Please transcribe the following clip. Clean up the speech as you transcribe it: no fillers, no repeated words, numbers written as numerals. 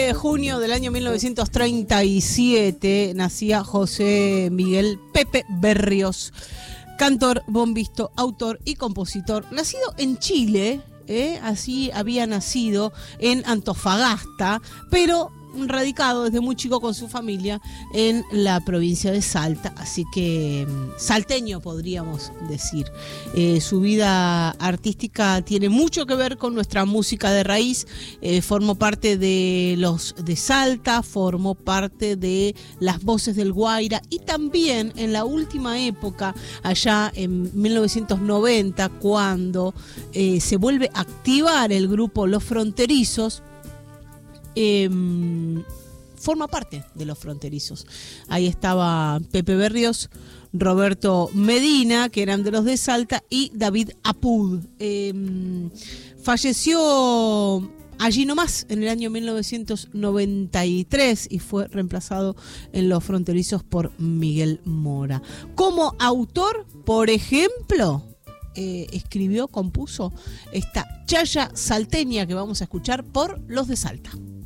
de junio del año 1937 nacía José Miguel Pepe Berrios, cantor, bombisto, autor y compositor, nacido en Chile, así había nacido en Antofagasta, pero radicado desde muy chico con su familia en la provincia de Salta, así que salteño podríamos decir. Su vida artística tiene mucho que ver con nuestra música de raíz. Formó parte de los de Salta, formó parte de las Voces del Guaira y también en la última época, allá en 1990, cuando se vuelve a activar el grupo Los Fronterizos, forma parte de Los Fronterizos. Ahí estaba Pepe Berrios, Roberto Medina, que eran de los de Salta, y David Apud. Falleció allí nomás en el año 1993 y fue reemplazado en Los Fronterizos por Miguel Mora. Como autor, por ejemplo, escribió, compuso esta chaya salteña que vamos a escuchar por Los de Salta.